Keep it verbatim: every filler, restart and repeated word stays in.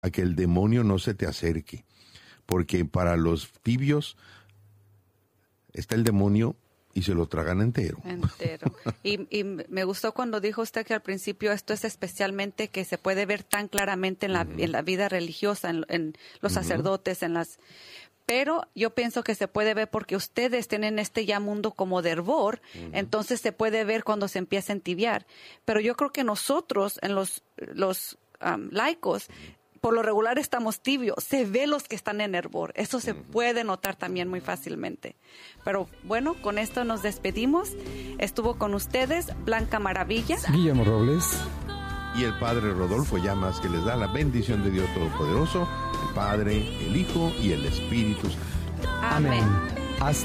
a que el demonio no se te acerque, porque para los tibios está el demonio y se lo tragan entero. Entero. Y, y me gustó cuando dijo usted que al principio esto es especialmente que se puede ver tan claramente en la, uh-huh. en la vida religiosa, en, en los uh-huh. sacerdotes, en las... Pero yo pienso que se puede ver porque ustedes tienen este ya mundo como de hervor, uh-huh. entonces se puede ver cuando se empieza a entibiar. Pero yo creo que nosotros, en los, los um, laicos, por lo regular estamos tibios, se ve los que están en hervor. Eso se puede notar también muy fácilmente. Pero bueno, con esto nos despedimos. Estuvo con ustedes Blanca Maravilla, Guillermo Robles y el Padre Rodolfo Llamas, que les da la bendición de Dios Todopoderoso, el Padre, el Hijo y el Espíritu Santo. Amén. Amén.